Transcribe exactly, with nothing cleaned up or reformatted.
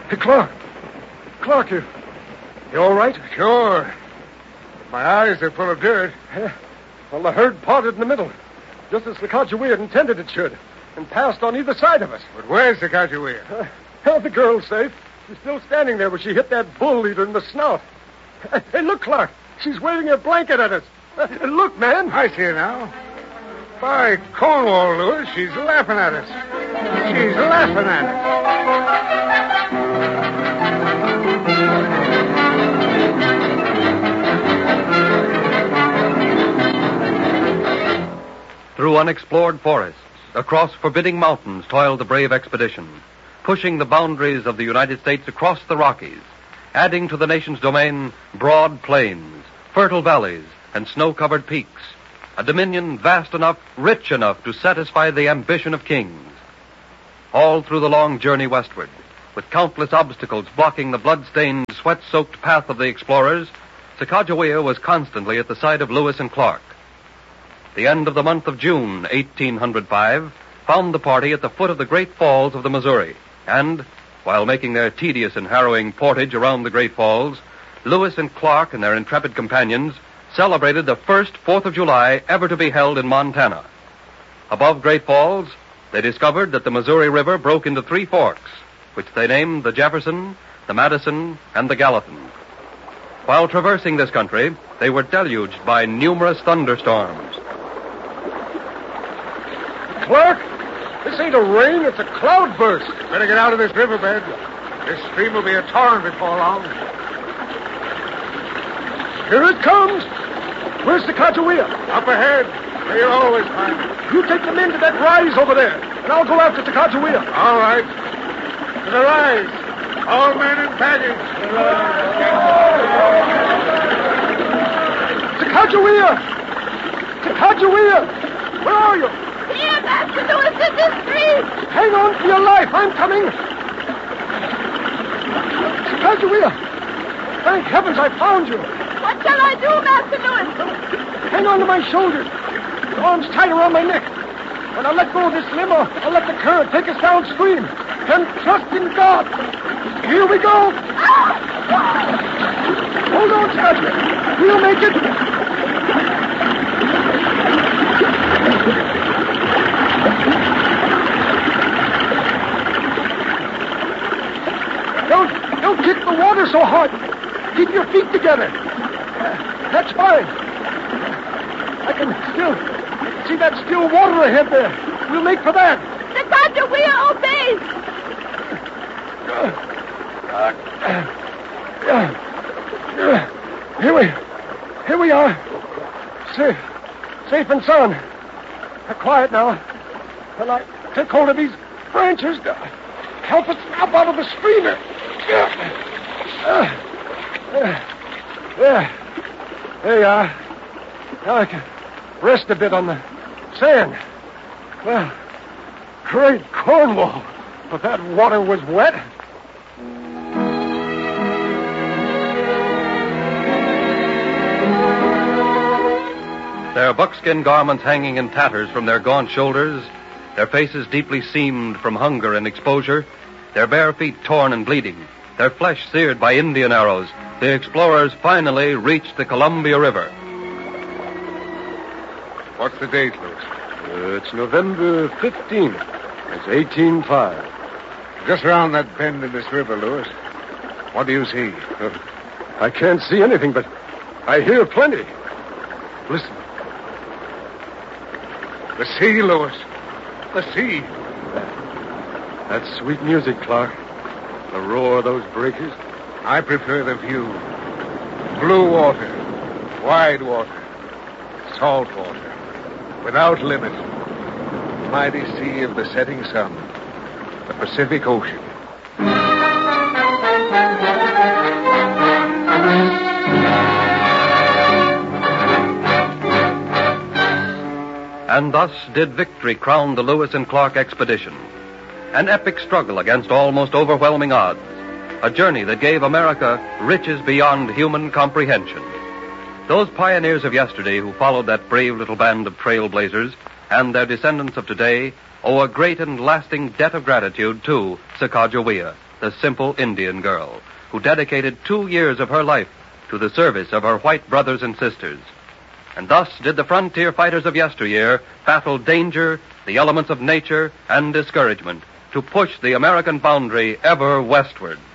Hey, Clark. Clark, you... You all right? Sure. My eyes are full of dirt. Yeah. Well, the herd parted in the middle, just as Sacagawea intended it should, and passed on either side of us. But where's Sacagawea? Uh, the girl's safe. She's still standing there where she hit that bull leader in the snout. Hey, look, Clark. She's waving her blanket at us. Uh, look, man. I see her now. By Cornwall, Lewis, she's laughing at us. She's laughing at us. Through unexplored forests, across forbidding mountains toiled the brave expedition, pushing the boundaries of the United States across the Rockies, adding to the nation's domain broad plains, fertile valleys, and snow-covered peaks, a dominion vast enough, rich enough to satisfy the ambition of kings. All through the long journey westward, with countless obstacles blocking the blood-stained, sweat-soaked path of the explorers, Sacagawea was constantly at the side of Lewis and Clark. The end of the month of June, eighteen oh five, found the party at the foot of the Great Falls of the Missouri, and, while making their tedious and harrowing portage around the Great Falls, Lewis and Clark and their intrepid companions celebrated the first Fourth of July ever to be held in Montana. Above Great Falls, they discovered that the Missouri River broke into three forks, which they named the Jefferson, the Madison, and the Gallatin. While traversing this country, they were deluged by numerous thunderstorms. Clark, this ain't a rain, it's a cloudburst. Better get out of this riverbed. This stream will be a torrent before long. Here it comes. Where's Sacagawea? Up ahead, where you always find it. You take the men to that rise over there, and I'll go after Sacagawea. All right. To the rise. All men in baggage. Sacagawea! Sacagawea! Where are you? Here, Master Lewis, in this tree. Hang on for your life. I'm coming. Sacagawea! Thank heavens I found you. What shall I do, Master Lewis? Hang on to my shoulders. The arms tight around my neck. When I let go of this limb, I'll, I'll let the current take us downstream. And trust in God. Here we go. Hold on, Sacagawea. We'll make it. Don't, don't kick the water so hard. Keep your feet together. That's fine. I can still see that still water ahead there. We'll make for that. Sacagawea obeys. Uh, uh, uh, here we, here we are. Safe, safe and sound. Uh, quiet now. Till I take hold of these branches to help us up out of the stream. Uh, uh, uh, there. There you are. Now I can rest a bit on the sand. Well, great Cornwall, but that water was wet. Their buckskin garments hanging in tatters from their gaunt shoulders, their faces deeply seamed from hunger and exposure, their bare feet torn and bleeding, their flesh seared by Indian arrows, the explorers finally reached the Columbia River. What's the date, Lewis? Uh, it's November fifteenth. It's eighteen oh five. Just around that bend in this river, Lewis. What do you see? Uh, I can't see anything, but I hear plenty. Listen. The sea, Lewis. The sea. That's sweet music, Clark. The roar of those breakers. I prefer the view. Blue water, wide water, salt water, without limit. Mighty sea of the setting sun, the Pacific Ocean. And thus did victory crown the Lewis and Clark expedition. An epic struggle against almost overwhelming odds. A journey that gave America riches beyond human comprehension. Those pioneers of yesterday who followed that brave little band of trailblazers and their descendants of today owe a great and lasting debt of gratitude to Sacagawea. the simple Indian girl, who dedicated two years of her life to the service of her white brothers and sisters. And thus did the frontier fighters of yesteryear battle danger, the elements of nature, and discouragement to push the American boundary ever westward.